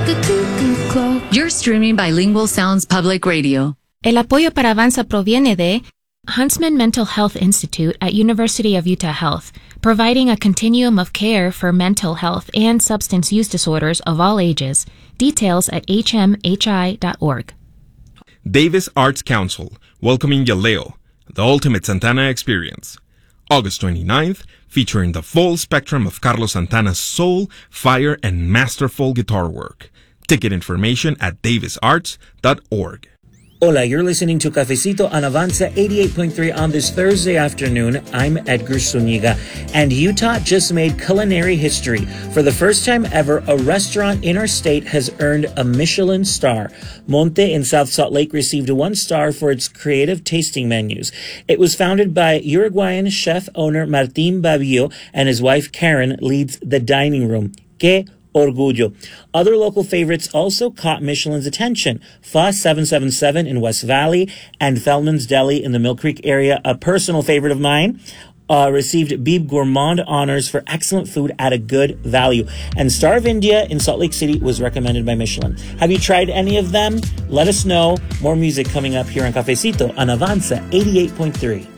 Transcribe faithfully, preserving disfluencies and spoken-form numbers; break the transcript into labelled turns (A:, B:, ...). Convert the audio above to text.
A: like a cuckoo clock.
B: You're streaming Bilingual Sounds Public Radio.
C: El apoyo para Avanza proviene de Huntsman Mental Health Institute at University of Utah Health, providing a continuum of care for mental health and substance use disorders of all ages. Details at h m h i dot org.
D: Davis Arts Council, welcoming Yaleo, the ultimate Santana experience. August twenty-ninth, featuring the full spectrum of Carlos Santana's soul, fire, and masterful guitar work. Ticket information at davis arts dot org.
E: Hola, you're listening to Cafecito on Avanza eighty-eight point three on this Thursday afternoon. I'm Edgar Zuniga, and Utah just made culinary history. For the first time ever, a restaurant in our state has earned a Michelin star. Monte in South Salt Lake received one star for its creative tasting menus. It was founded by Uruguayan chef-owner Martín Babillo, and his wife Karen leads the dining room. Que Orgullo. Other local favorites also caught Michelin's attention. Pho seven seven seven in West Valley and Feldman's Deli in the Mill Creek area, a personal favorite of mine, uh, received Bib Gourmand honors for excellent food at a good value. And Star of India in Salt Lake City was recommended by Michelin. Have you tried any of them? Let us know. More music coming up here on Cafecito on Avanza eighty-eight point three.